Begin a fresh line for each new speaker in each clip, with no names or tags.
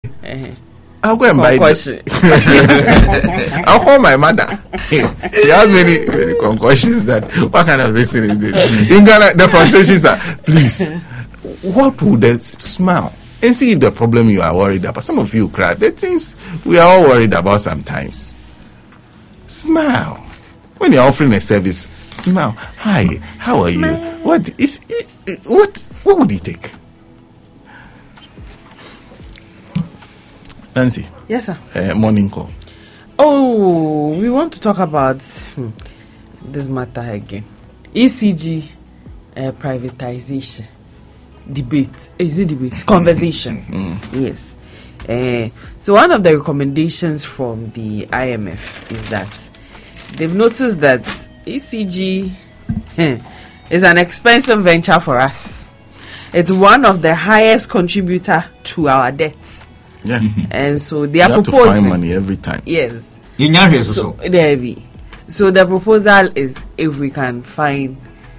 I'll go and buy this. I'll call my mother. She has many concussions that what kind of this thing is this? In Ghana, the frustrations are, please, what would the smile? And see if the problem you are worried about. Some of you cry. The things we are all worried about sometimes. Smile. When you're offering a service, smile. Hi, how are you? What would it take? Nancy.
Yes, sir.
Morning call.
Oh, we want to talk about this matter again. ECG privatization. Debate. Is it debate? Conversation. Yes. So one of the recommendations from the IMF is that they've noticed that ECG is an expensive venture for us. It's one of the highest contributor to our debts.
Yeah.
And so they are
have
proposing
to find money every time.
Yes. So there be. So the proposal is if we can find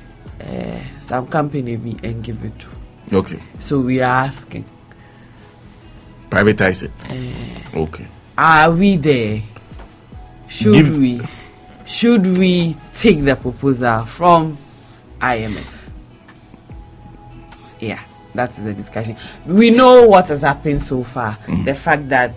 some company and give it to.
Okay.
So we are asking.
Privatize it. Okay.
Are we there? Should we take the proposal from IMF? Yeah, that's the discussion. We know what has happened so far. The fact that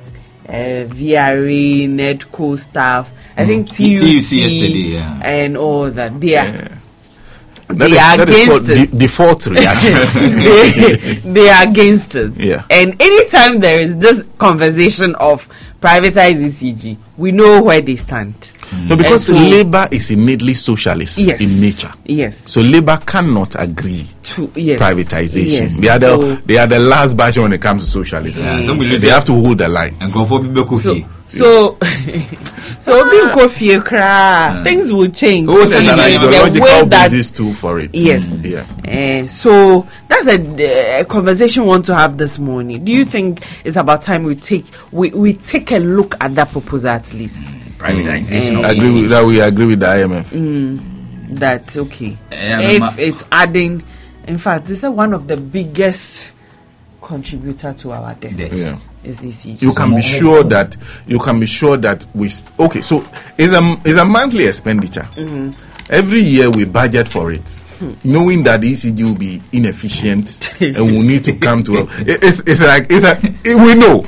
VRA, NEDCO staff, I think TUC
yesterday,
and all that, they are.
They are against it. Default reaction.
They are against it.
Yeah.
And anytime there is this conversation of privatized ECG, we know where they stand.
No, because Labour is innately socialist in nature.
Yes.
So Labour cannot agree to
Yes.
privatization. They are the last batch when it comes to socialism. Yeah. They have to hold the line. And go for
So being coffee things will change.
There's an ideological basis too for it.
Yes. So that's a conversation we want to have this morning. Do you think it's about time we take a look at that proposal at least?
Privatization.
We agree with the IMF.
That's okay. If it's adding, in fact, this is one of the biggest contributor to our debts.
Yeah.
Is ECG.
You can be sure that we. Okay, so it's a monthly expenditure. Every year we budget for it, knowing that the ECG will be inefficient and we need to come to. We know.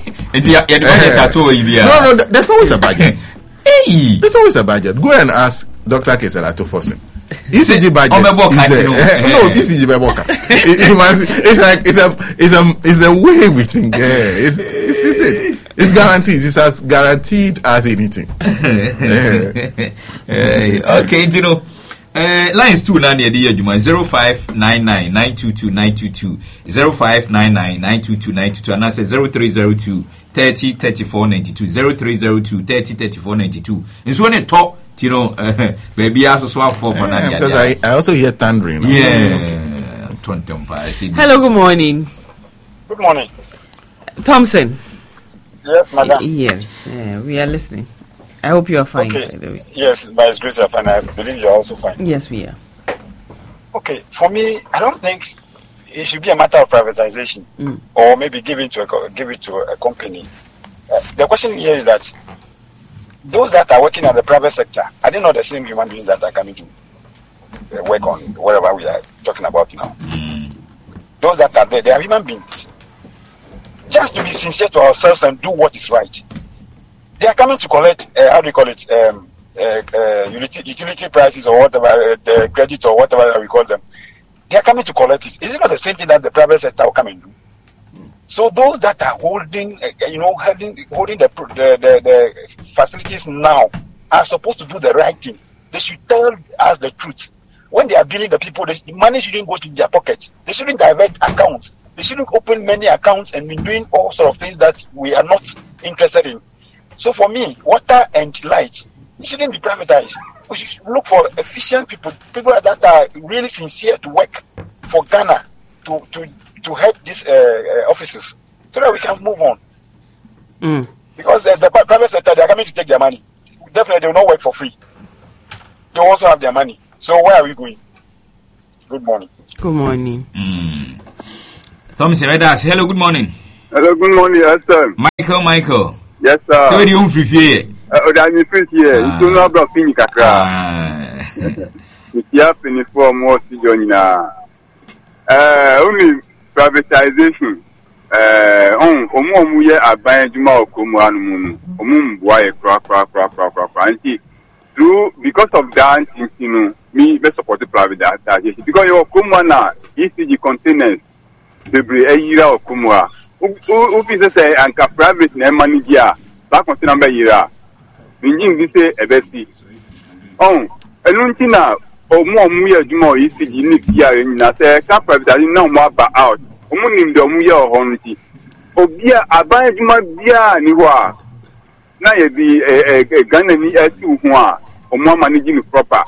No, there's always a budget. There's always a budget. Go and ask Dr. Kesela to force him. ECG budget is there. No, ECG budget. It's a way we think. It's guaranteed. It's as guaranteed as anything.
Okay, lines 2 na near the 0599 922 922 0599 922 922 and I say 0302 30 34 92 0302 30 34 92. And so when it talk, baby, I also swap for Nadia.
Because I also hear thundering.
Yeah.
Hello, good morning.
Good morning.
Thompson.
Yes, madam.
Yes, we are listening. I hope you are fine.
Okay.
By the way.
Yes, by His grace, you are fine. I believe you are also fine.
Yes, we are.
Okay, for me, I don't think it should be a matter of privatization or maybe give it to a company. The question here is that those that are working in the private sector, are they not the same human beings that are coming to work on whatever we are talking about now? Those that are there, they are human beings. Just to be sincere to ourselves and do what is right. They are coming to collect, utility prices or whatever, the credit or whatever we call them. They are coming to collect it. Is it not the same thing that the private sector will come and do? So those that are holding the facilities now are supposed to do the right thing. They should tell us the truth. When they are billing the people, the money shouldn't go to their pockets. They shouldn't divert accounts. They shouldn't open many accounts and be doing all sort of things that we are not interested in. So for me, water and light, it shouldn't be privatized. We should look for efficient people that are really sincere to work for Ghana to head these offices so that we can move on. Because the private sector, they are coming to take their money. Definitely, they will not work for free. They also have their money. So where are we going? Good morning.
Good morning.
Thomas, hello, good morning.
Hello, good morning, sir.
Michael.
Yes, sir.
So you free here?
I'm free here. You don't know about Pini Kakra. You finish for more season. Only privatization. Omuye abaye juma okumu anu omumbuaye kwa through because of that me be support privatization because your okumu na ECG containers debre eyira okumu a office say anka private na manage a ba container be yira engine bi say ebesi enuntina omuye juma ECG ni bia nyina say ka privatization na mo ba out omunim de omuye ohonti obia aban juma bia ni ho a na ye bi Ghana ni atu ho a omo manage ni proper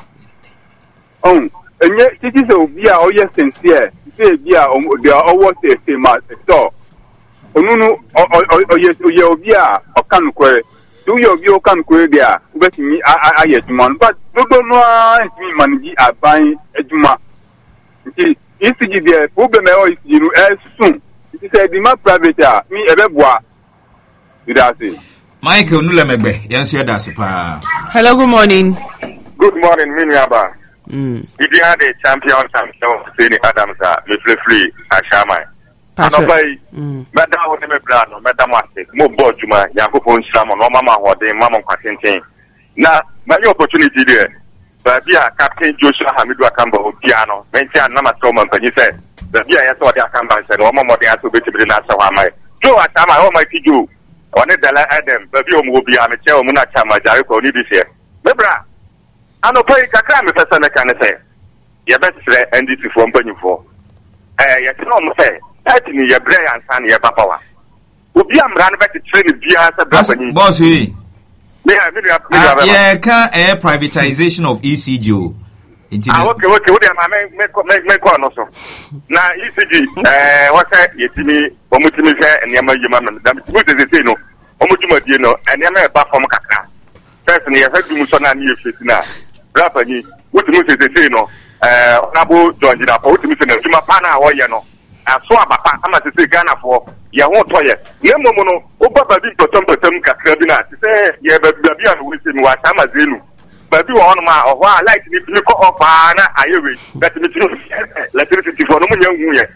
enye titi se obia oye sincere se bia de owo se ma so onunu oye obia okan kwere do ye obia okan kwere dia ubetimi aye juma but do no ntimi manage aban ejuma nti ECG there problem is you soon. It is a demand private me ebeboa. You da say.
Michael Nulemegbe, yes you da say pa.
Hello, good morning.
Good morning, Miniaba. If you had a champion Sini Adams, me free Ashama. Patrick. Madam Onemebrano, Madam Wase, Mo Bojuma, Yakupon Shamon, or Mama Hode, Mama Quatintin. Now, my opportunity there. Babia Captain Joshua Hamidu Akamba piano, mention Nama Toman, but he said, Babia saw the Akamba said, or Mamma to be to the Nasa. Joe Atama, oh my Tiju, on it, Adam, Babio will be a Michel Munachama, Jarico, this year. Bebra, I know play Kakam, person can say. You better say, and this is from Benny for. Yes, no, say, that's me, your brain and son, your papa. Will be a man back to train the Bia,
Bossy. Yeah, privatization of ECG.
Okay, what am I make one also? Now, ECG, what Yetimi, Omutimi, and Yama Yaman, that is the no, Omutimo, and Yama back from Kaka. Personally, I heard Musona near Fitina. Rapani, what Mus is the no, Nabo joined it up, Otimis, Jumapana, or Yano. I saw Papa, I'm at the Ghana for Yawon Toya. Nemono, Oba Big Potom Kakrabina, say, yeah, but Babia with him was Amazinu. But you on my or why like if you call off Anna, I wish that electricity for no young year.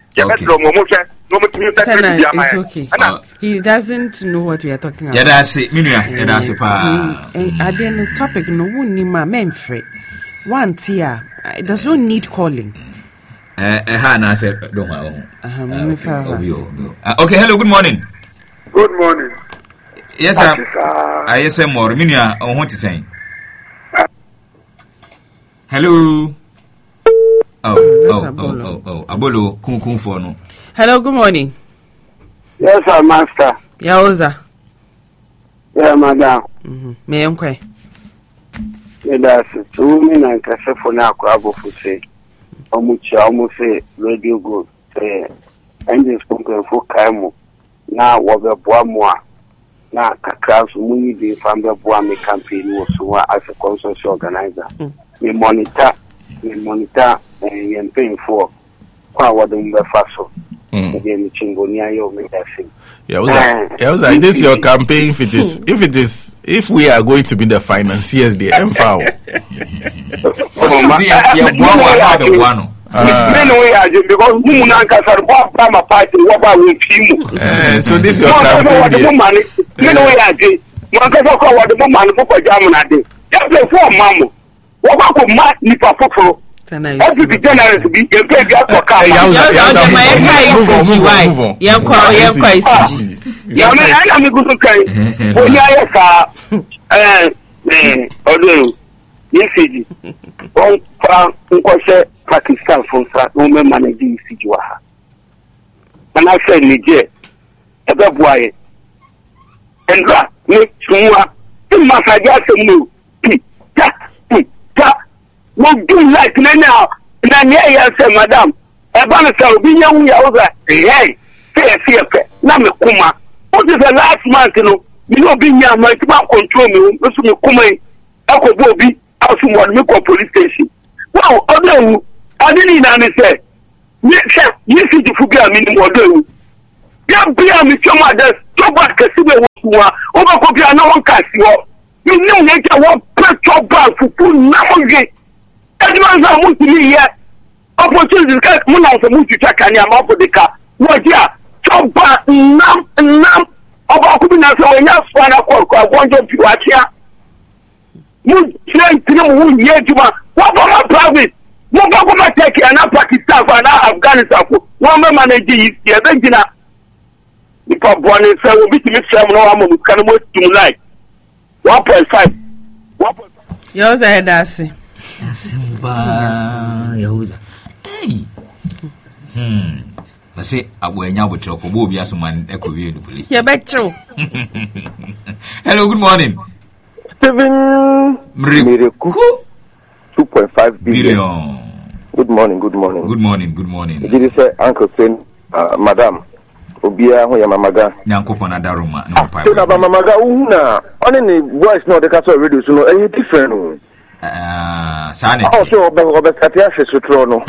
It's okay. He doesn't know what we are talking about.
Yeah, that's it. Yeah, that's it.
I didn't topic no one in my memfrey. One tier. It does not need calling.
Hannah said, don't okay, hello, good morning.
Good morning.
Yes, I say more. Minia, I want to say. Hello. Abolo, kun for no.
Hello, good morning.
Yes, sir, master.
Yaoza.
Yeah, madam.
Me uncle.
That's it. 2 minutes for now. Crabo for say. Almost say radio good. Say, and this spoken for Kaimo. Now, what the Boamoa. Now, Kakras, we the family Boami campaign was as a consortium organizer. We monitor, and paying for what the Faso. Again, Chingonia, you make that thing.
Yeah, this is your campaign. If we are going to be the financiers, the MFAO. So this is your campaign.
Every generous be a baby for Pakistan from women managing Sijuaha. And I said, Niger, a boy, and that makes more. The Masaja no do like now. Nanya say, Madam, Abanasa, be young, hey, fair, Namekuma. What is the last month, you know, being young, my control me, Kuma, Uncle Bobby, out from one police station. Wow, although I didn't say, you see the Fuga minimum, Bia mi choma de toba kesi we wa o ba ko bia na won kasi wo mi nim ne ja wo pe toba fufu na mo ye edman za mu ti ye opportunity ka mu na so mu tuta kan ya ma for the car wo dia toba nam oba ko bi na so nya so na ko gonjo bi wa tia mu train trim mu ye juma wo ba private mo ba ko ma take na Pakistan for na Afghanistan ko wo ma manage yi e be gina because born in say we be to no am we can mo to like 1.5
yo say that's
Simba Yahuda. Hey. I say Abuenya would talk about Bobby as man echo the police.
Yeah, back true.
Hello, good morning.
Steven Miracle 2.5
billion.
Good morning, good morning.
Good morning, good morning.
Did you say Uncle Sen, Madam? Obia ho ya mamaga.
Nyankopo na daruma no pa.
So na ba mamaga una. Only voice no the castle radio so no any different.
Sanity.
Oh, so obe katia se sutro no.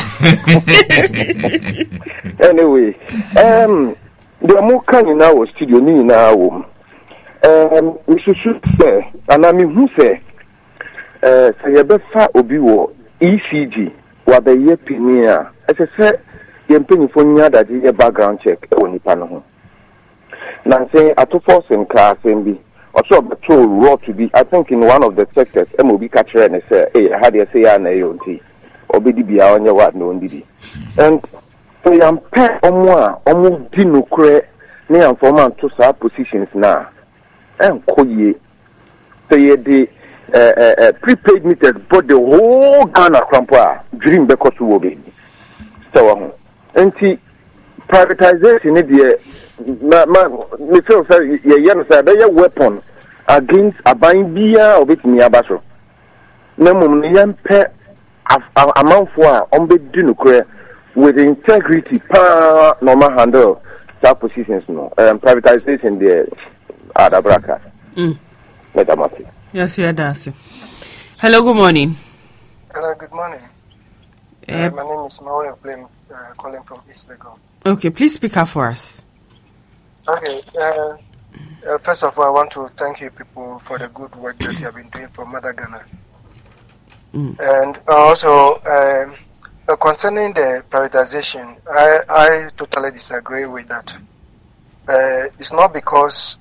Anyway, the mo kan na wo studio ni na wo. We should say, and I mean who say say ye be fa obi wo ECG wa be ye pinia. Say yempanyifo nya daje ye background check e woni pa no ho na say ato force in car bi also beto raw to be I think in one of the sectors mob catcher and say eh how dey say ya na yonti obedi bia onye wa na ondidi and so yam pe omo di nokre ne informant to sa positions na enkoye say the prepaid meters but the whole Ghana crampa dream be ko to obi so anti privatization ni me feel say ye no say be weapon against aban bia obetimi abaso na mum ne yempe amanfo a ombe di nokre with integrity pa normal handle that positions no privatization there adabraka medamati.
Yes, you are. Hello, good morning.
Hello, good morning. My name is Mauro Blame, calling from East Legon.
Okay, please speak up for us.
Okay, first of all, I want to thank you people for the good work that you have been doing for Mother Ghana. And also, concerning the privatization, I totally disagree with that. It's not because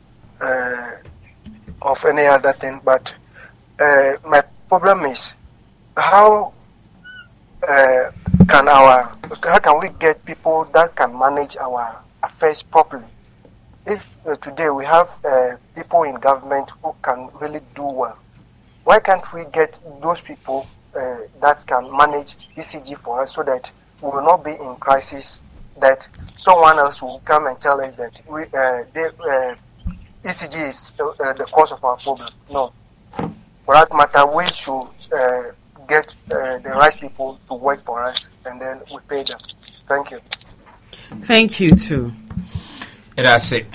of any other thing, but my problem is how can we get people that can manage our affairs properly? If today we have people in government who can really do well, why can't we get those people that can manage ECG for us so that we will not be in crisis, that someone else will come and tell us that ECG is the cause of our problem? No. For that matter, we should get the right people to work for us, and then we pay them. Thank you.
Thank you too.
That's it.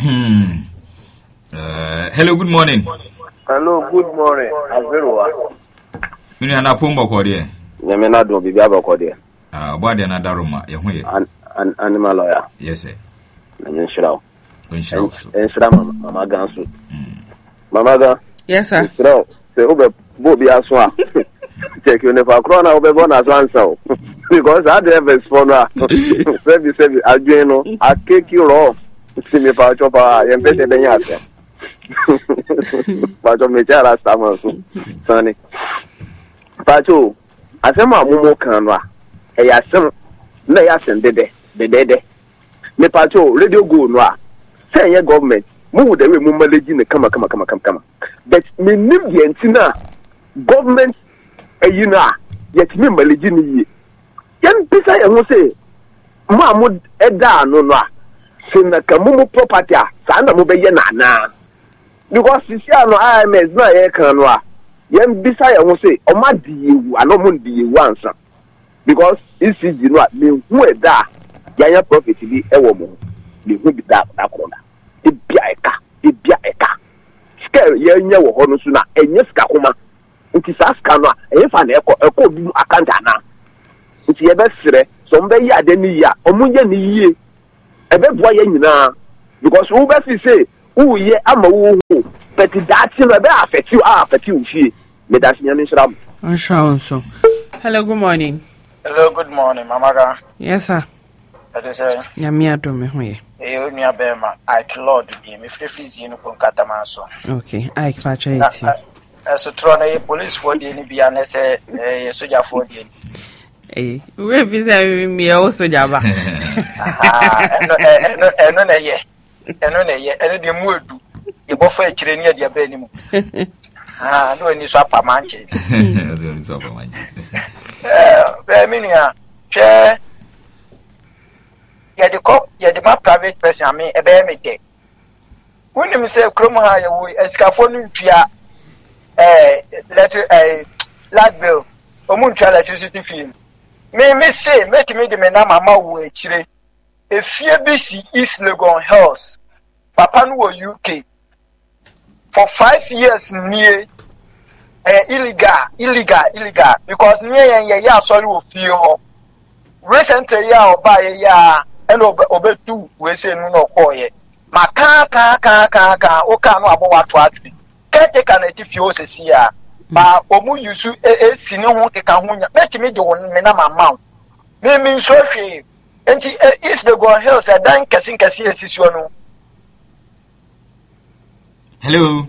Hello, good morning.
Hello, good morning. Azeroa.
Mini ana pombo ko de.
Nyame na do bibia ba ko de.
Bo de na daruma ye ho ye.
Animal lawyer.
Yes sir.
Na nshirawo.
Nshirawo.
Mama Gansu. Mama Gan.
Yes sir.
Nshirawo. Se obe bo bi aso a. Check you never crown na obe bo na so answer. Because I have a sponsor. Sebi adwen no akeki ro. Si me pa chopa yempete de nyase. Pacho me chara sama so. Sani. Pacho asema mumo kan no a. E ya sem na ya sem dede. Me pacho radio go no a. Say your government mu de we mu manage ne kama. But me nim the entina government eyina yet me manage ni yi. Yan pisa e ho say ma mo eda no no a. Say na kamumu property a sa na mo be ye na. Because sisia no IMS na ye kan no a. Yan bisa ye ho say o ma di yewu ano mo di yewu ansa. Because ECG no a me hu eda ya profit bi e wo mo. Me hu bi da korona. Ibia eka. Scale ye nya wo ho no so na enye ska koma. Nti sa ska no a e fa na eko bi account ana. Nti ye be sere so mbe yi ade ni ya omunye ni yie. Ebe boa ye nyina because who best say who ye ama who but that thing will affect you see me that's nyame shram
so hello good morning
mamaga
yes sir
that is
nyame adome ho ye
onua bema I cloud me free no konkatama so
okay I patch it
so tro na police for the ni bia na say soldier for the
we visa me also jaba
eno na ye eno de mu edu e bo fa akire ni dia ba ni mu no ni so apa manches
no so apa manches
be minia che ya de ma private person ame e be me de woni mi say krom ha ya wo esikafo no ntua letter lad bill omun twa electricity fee me say make me de me na mama wo akire efie bi si East Legon Hills papa no wo UK for 5 years near illegal because near ya sorry wo fie ho recently ya oba ya and obetu we say no koye maka ka o ka no abo wato atwi kete ka na ti fie o sesi ya ba omu yusu si ne ho keka ho nya let me de won me na mama me so hwe enti is the go hills dan kasin esisi no.
Hello.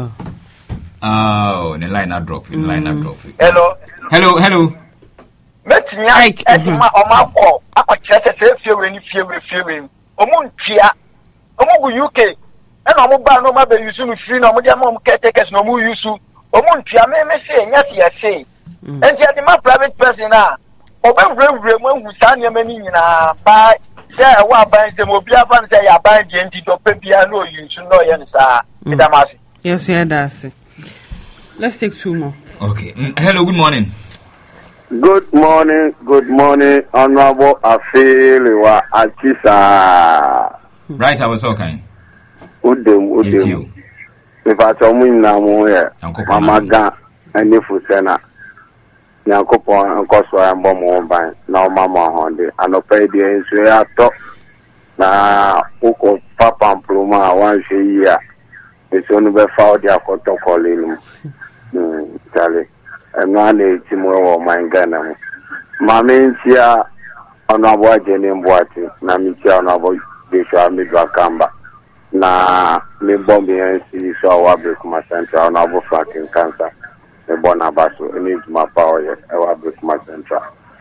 Oh, the line not drop. Hello.
Metinya edima omako akwakyerese se fie omuntia omugu UK and omu ba no ma be yusu no free no omu dia ma caretakers no omu yusu omuntia me say nya se say enti edima private person na obewure mu ahusa ne mani nyina ba say wa ban se mo bia ban say ya ban je enti do pe bia no yusu no ye nsa idamasi.
Yes, yeah, that's it. Let's take two more.
Okay. Hello, good morning.
Good morning, Honorable Afiliwa Achisa.
Right, I was okay.
Udem. If I told me now, Mamaga and Nifusena, Yankopon and Coswa and Bomba, now Mama Honda, and Opay the Answer top. Now, Uko Papa and Pluma once a year. It's only by found their protocol. Charlie. Emmanuel Timo Mangana. Mamentia Honorable Jenny Boati, Namitia Honorable Bishop Midwakamba. Na me bombi and see so our Brikuma Center, Honorable fucking cancer. The Bonabaso, and it's my power, our Brikuma Center.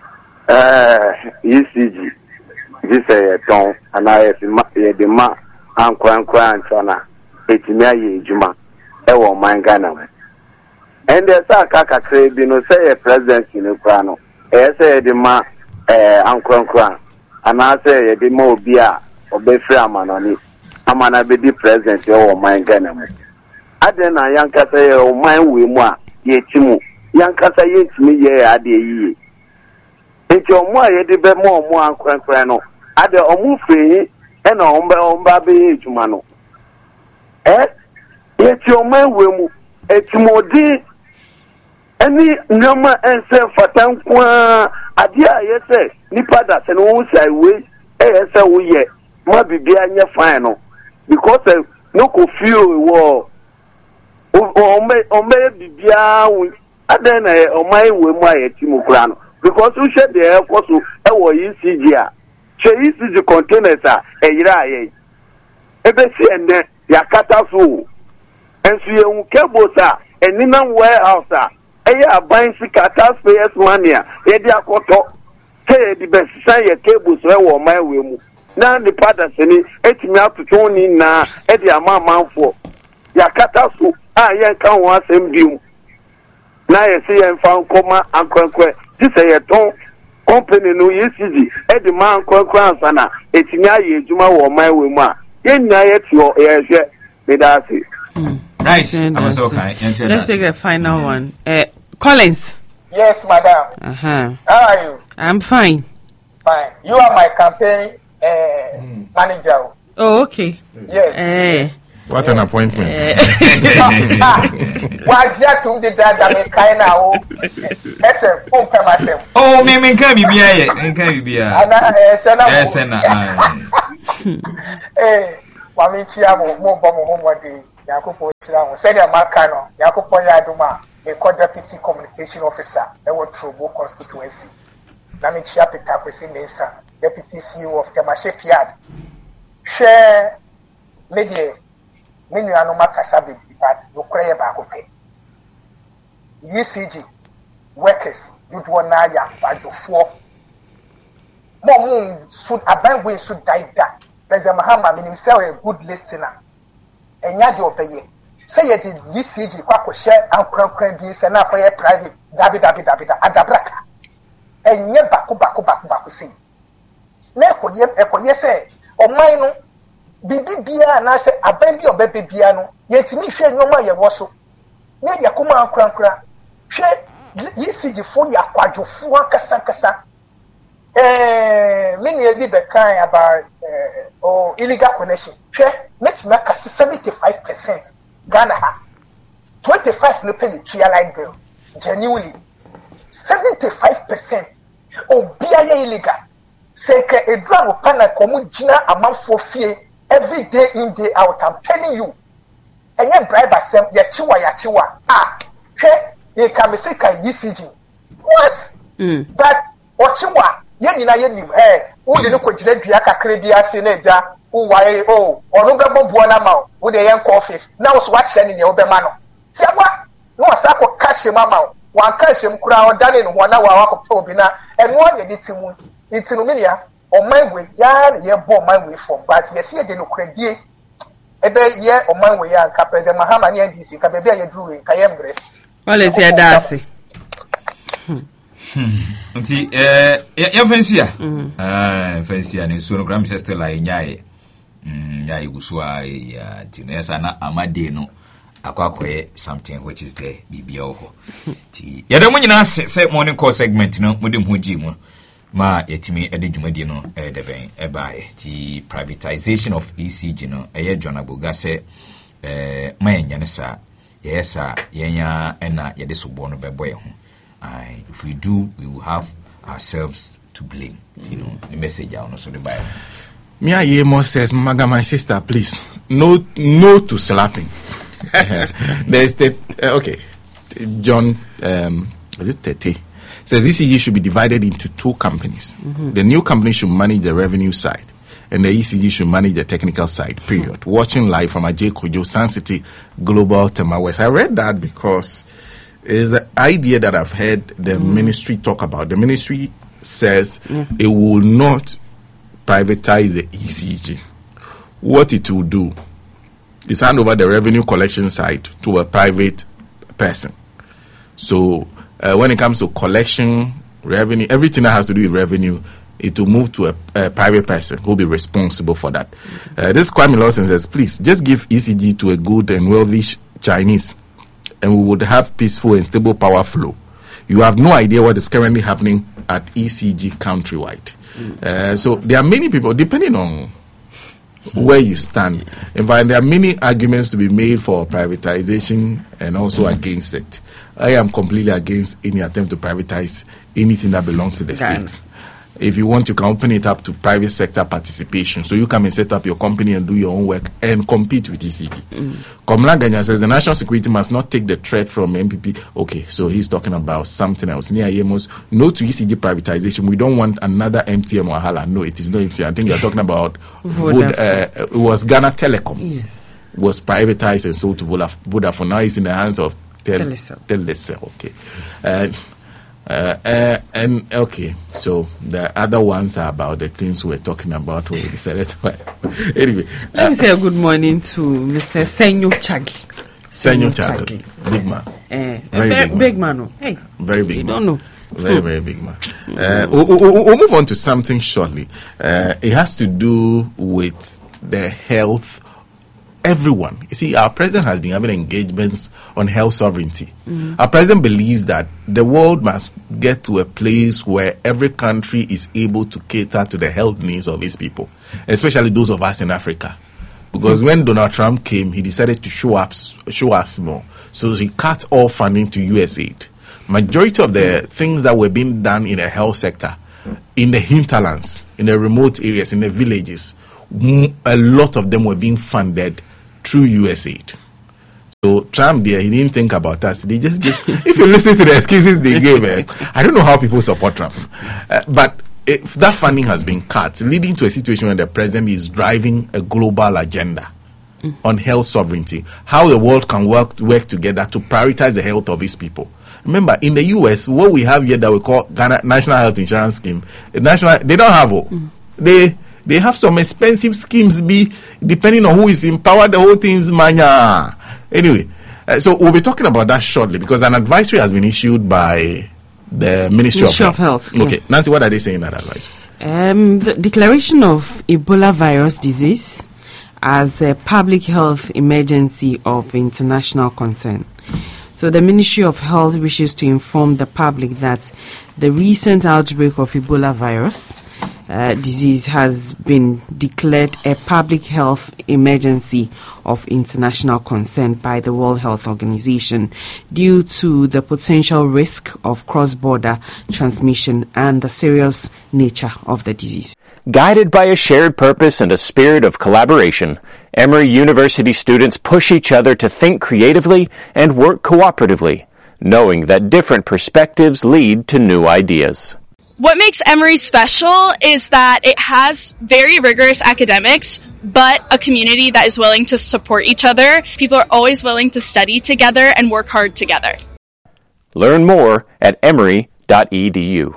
ECG, this a tongue, and I have the ma, Uncle and Chana, it's me, Juma, Ewa Mangana. And there's a kaka be no say a president in the crano. Say the ma Uncle Cran. And I say the more beer or be free man on it. I'm an be the president or my gunner. I then a young cassa or mine with moi, ye chimu. Young cassa ye to me ye a ye. It's your more ye de more Uncle Crano. I the omu free and on baby to mano. It's your man will it's more deep. Any number and say Fatankwa Adia, yes, sir. Nipada and all say we, so we yet, might be behind your final because no feel war. May be behind, and then on my way, my Timocrano because we said the air force our ECG. She is the containers are a year. Ebesi and then Yakata fool. And so you cables are and in a warehouse. Eya buying sikata space mania. Edi akoto. Say the best say cables we my way mu. Na the partners ni etimi atutoni na edi amamanfo. Yakata so ye kan ho asem biu. Na ye say en fa nkoma ankwankwe. Ti say ye ton company no ECG edi man kwankwa ansana etimi aye ejuma wo my way mu a. Ye nya ye ti o ye hwe me da say.
Nice. I was okay.
Let's take a final one. Collins.
Yes, madam.
How
are you?
I'm fine.
Fine. You are my campaign manager.
Oh, okay.
Yes.
What an appointment.
Oh, me can be here. Can be here.
Wami Chiamo, more bomb one day, Yakupo Chiamo, said a Marcano, Yakupo Yaduma, a co-deputy communication officer, that was Trobo constituency. Nami Chiapita, Kwesi Mesa, deputy CEO of Temashe Piad. Share maybe menu anoma kasabi, but no cray back. ECG workers, you do one ya, but you 4. More should abandon way should die that. There's a Mahama meaning sell a good listener. And yard your pay. Say it in ECG, Quack share and crown bees and up a private David Adabraka. And yet back see. Never yet echo say, or mine Bibi Bia and I say a baby or baby piano, yet me share no my wasso. Near Yakuma and Crankra. Share ECG for ya quadro for Casacasa. Many be kind about illegal connection. Share, let's make 75% Ghana 25 no penny to your line bill. Genuinely 75% of BIA illegal. Say a drug of panel communina amount for fear every day in, day out. I'm telling you. And you bribe us some yachiwa. Ah, hey, you can say ECG. What? But Ochiwa. Yen na yen nim wo de no kwagire dua kakra bia se na eja wo wae onu be bobuo na ma wo de yen office na wo so wa kire ni ne wo be ma no se wa no asa ko kashe mama wa kashe mkura o dane no ho na wa akopɛ obi na eno anya di timu itinu minia o manwe ya na ye bo manwe from but ye se de no kradie ebe ye o manwe ya nka president Mahama ne NDC ka be bia ye duru nka ye mbre
wale se da ase
nti ya fansia fansia ne so no gram sister la nyae nyae gusua ya tinesa na amade no akwakoye something which is there bibia ho ti ya da munyina se morning call segment no mode mhoji mu ma yetimi ede dwumadi no de ben ebae ti privatization of ECG no eye John Aboga se ma yenya sa yesa yenya ena yede sobo no bebo ye ho. If we do, we will have ourselves to blame. You know, the message I also the Bible.
Mia Yemo says, Maga, my sister, please, no to slapping. There's the okay. John, is it 30? Says ECG should be divided into 2 companies. The new company should manage the revenue side, and the ECG should manage the technical side. Period. Watching live from Ajay Kojo, Sun City Global Tema West. I read that because is the idea that I've heard the ministry talk about. The ministry says it will not privatize the ECG. What it will do is hand over the revenue collection side to a private person. So when it comes to collection, revenue, everything that has to do with revenue, it will move to a private person who will be responsible for that. This Kwame Lawson says, please just give ECG to a good and wealthy Chinese, and we would have peaceful and stable power flow. You have no idea what is currently happening at ECG countrywide. So there are many people, depending on where you stand. In fact, there are many arguments to be made for privatization and also against it. I am completely against any attempt to privatize anything that belongs to the state. If you want, you can open it up to private sector participation. So you come and set up your company and do your own work and compete with ECG. Komla Ganya says the national security must not take the threat from MPP. Okay, so he's talking about something else. Nia Yemos, no to ECG privatization. We don't want another MTN or Hala. No, it is not MTN. I think you're talking about it was Ghana Telecom. Yes. Was privatized and sold to Vodafone. Now it's in the hands of Telecel. Okay. And okay, so the other ones are about the things we're talking about when we decided. Anyway,
let me say a good morning to Mr. Senyo Chagi.
Senyo Chagi, big man,
big man. Hey,
very big.
You
man.
Don't know.
Very big man. We'll move on to something shortly. It has to do with the health. Everyone. You see, our president has been having engagements on health sovereignty. Our president believes that the world must get to a place where every country is able to cater to the health needs of its people, especially those of us in Africa. Because when Donald Trump came, he decided to show us more. So he cut all funding to USAID. Majority of the things that were being done in the health sector, in the hinterlands, in the remote areas, in the villages, a lot of them were being funded through USAID. So Trump there, he didn't think about us. They just gave, if you listen to the excuses they gave, I don't know how people support Trump. But if that funding has been cut, leading to a situation where the president is driving a global agenda on health sovereignty, how the world can work together to prioritize the health of its people. Remember, in the US, what we have here that we call Ghana National Health Insurance Scheme, they don't have all. They have some expensive schemes, depending on who is in power, the whole thing is mania. Anyway, so we'll be talking about that shortly, because an advisory has been issued by the Ministry of Health. Okay, Nancy, what are they saying in that advisory?
The declaration of Ebola virus disease as a public health emergency of international concern. So the Ministry of Health wishes to inform the public that the recent outbreak of Ebola virus disease has been declared a public health emergency of international concern by the World Health Organization due to the potential risk of cross-border transmission and the serious nature of the disease.
Guided by a shared purpose and a spirit of collaboration, Emory University students push each other to think creatively and work cooperatively, knowing that different perspectives lead to new ideas.
What makes Emory special is that it has very rigorous academics, but a community that is willing to support each other. People are always willing to study together and work hard together.
Learn more at emory.edu.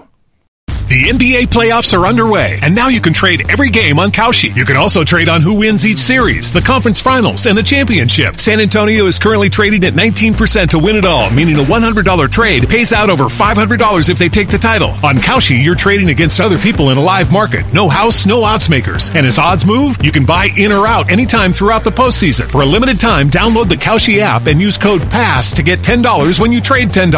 The NBA playoffs are underway, and now you can trade every game on Kalshi. You can also trade on who wins each series, the conference finals, and the championship. San Antonio is currently trading at 19% to win it all, meaning a $100 trade pays out over $500 if they take the title. On Kalshi, you're trading against other people in a live market. No house, no odds makers. And as odds move, you can buy in or out anytime throughout the postseason. For a limited time, download the Kalshi app and use code PASS to get $10 when you trade $10.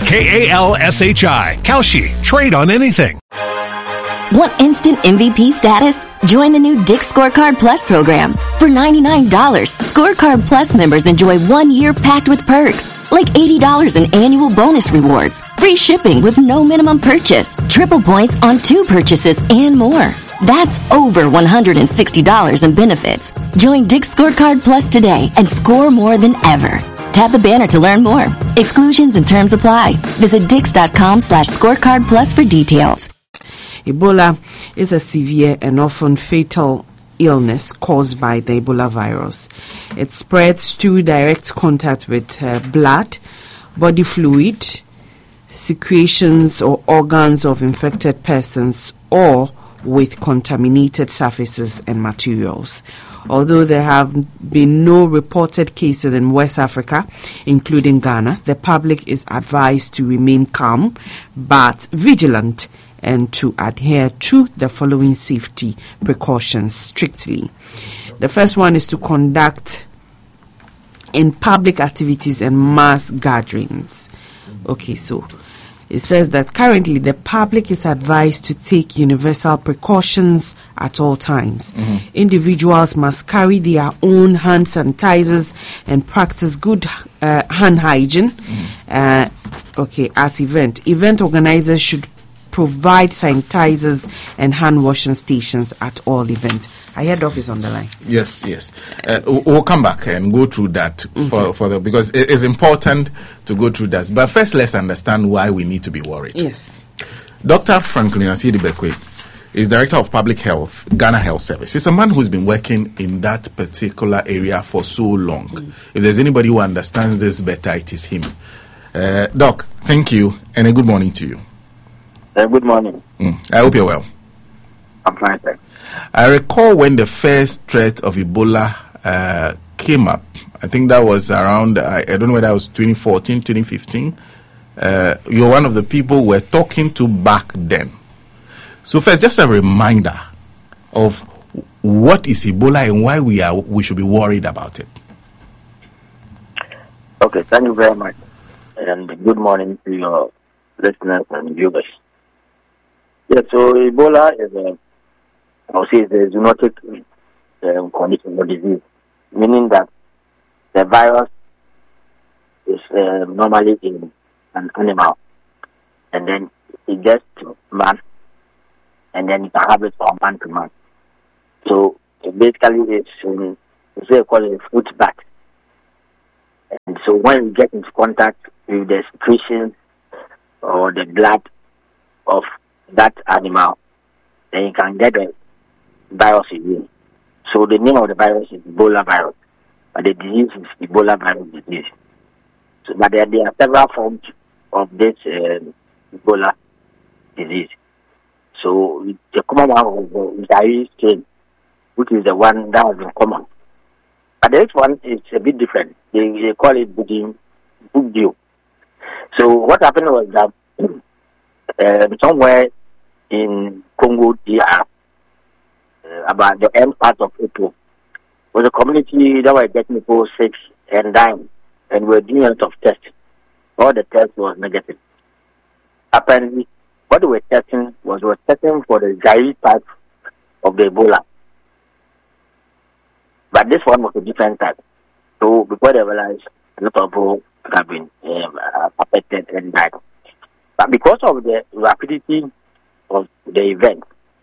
KALSHI. Kalshi. Trade on anything.
Want instant MVP status? Join the new Dick's Scorecard Plus program. For $99, Scorecard Plus members enjoy 1 year packed with perks, like $80 in annual bonus rewards, free shipping with no minimum purchase, triple points on 2 purchases, and more. That's over $160 in benefits. Join Dick's Scorecard Plus today and score more than ever. Tap the banner to learn more. Exclusions and terms apply. Visit Dix.com/scorecard plus for details.
Ebola is a severe and often fatal illness caused by the Ebola virus. It spreads through direct contact with blood, body fluid, secretions or organs of infected persons, or with contaminated surfaces and materials. Although there have been no reported cases in West Africa, including Ghana, the public is advised to remain calm but vigilant and to adhere to the following safety precautions strictly. The first one is to conduct in public activities and mass gatherings. Okay, so it says that currently the public is advised to take universal precautions at all times. Individuals must carry their own hand sanitizers and practice good hand hygiene. At event. Event organizers should provide sanitizers and hand washing stations at all events. I hear Doc is on the line.
Yes. We'll come back and go through that because it is important to go through that. But first, let's understand why we need to be worried.
Yes.
Dr. Franklin Asiedu Bekwai is Director of Public Health, Ghana Health Service. He's a man who's been working in that particular area for so long. If there's anybody who understands this better, it is him. Doc, thank you, and a good morning to you.
Good morning.
I hope you're well.
I'm fine, thanks.
I recall when the first threat of Ebola came up. I think that was around, I don't know whether that was 2014, 2015. You're one of the people we're talking to back then. So first, just a reminder of what is Ebola and why we should be worried about it.
Okay, thank you very much. And good morning to your listeners and viewers. Yeah, so Ebola is a zoonotic condition or disease, meaning that the virus is normally in an animal, and then it gets to man, and then it can have it from man to man. So
basically it's they call it foot bat. And so when you get into contact with the secretion or the blood of that animal, then you can get the virus in you. So the name of the virus is Ebola virus, but the disease is Ebola virus disease. So, but there are several forms of this Ebola disease. So the common one is the Zaire strain, which is the one that has been common. But the next one is a bit different. They call it Bugdio. So what happened was that somewhere in Congo DR, about the end part of April, was a community that were getting people sick and dying, and were doing a lot of tests. All the tests was negative. Apparently, what they were testing was testing for the Zaire type of the Ebola. But this one was a different type. So before they realized, a lot of people have been affected and died. But because of the rapidity of the event,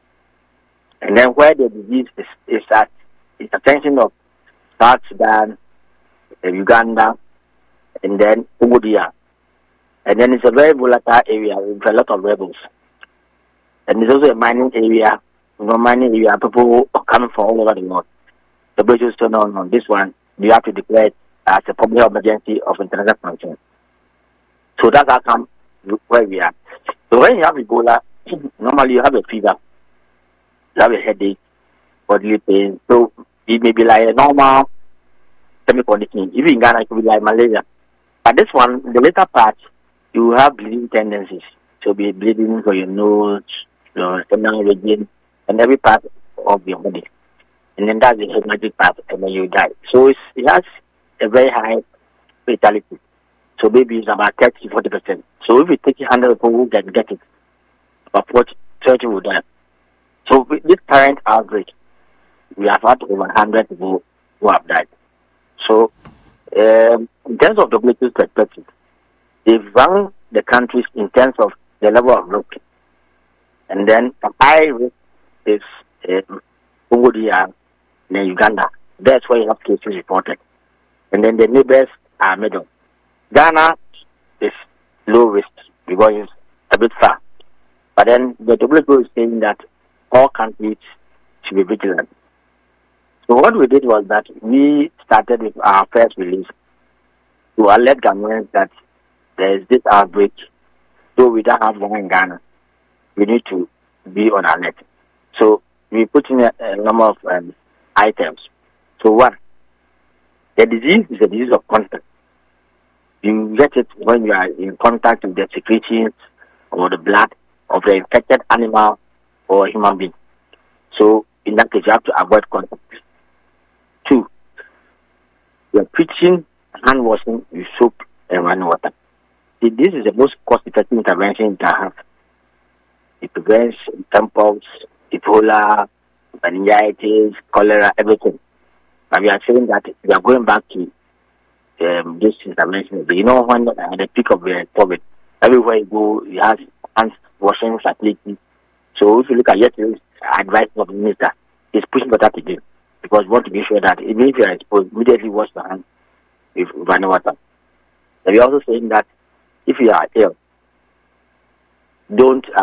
and then where the disease is at, it's attention of South Sudan, Uganda, and then Congo DR. And then it's a very volatile area with a lot of rebels. And it's also a mining area. Mining area, people are coming from all over the world. The British still on this one, you have to declare it as a public emergency of international concern. So that's how come where we are. So when you have Ebola, normally you have a fever, you have a headache, bodily pain. So it may be like a normal semi-condition. Even in Ghana, it could be like malaria. But this one, the later part, you have bleeding tendencies. So be bleeding for your nose, your stomach region, and every part of your body. And then that's the hemorrhagic part, and then you die. So it has a very high fatality. So maybe it's about 30-40%. So if you take 100 people who can get it, about 30 will die. So with this current outbreak, we have had over 100 people who have died. So in terms of WHO's perspective, they've run the countries in terms of the level of risk. And then the high risk is Congo DR, and then Uganda. That's where you have cases reported. And then the neighbors are middle. Ghana is low risk because it's a bit far. But then the WHO is saying that all countries should be vigilant. So what we did was that we started with our first release to alert Ghanaians that there is this outbreak. Though we don't have one in Ghana, we need to be on alert. So we put in a number of items. So one, the disease is a disease of contact. You get it when you are in contact with the secretions or the blood of the infected animal or human being. So in that case, you have to avoid contact. Two, you are preaching hand washing with soap and running water. See, this is the most cost-effective intervention you can have. It prevents tampons, Ebola, meningitis, cholera, everything. But we are saying that we are going back to this intervention. You know, when at the peak of the COVID, everywhere you go, you have hand washing facilities. So if you look at yesterday's advice of the minister, he's pushing for that again. Because we want to be sure that even if you are exposed, immediately wash your hands with running water. And we are also saying that if you are ill, don't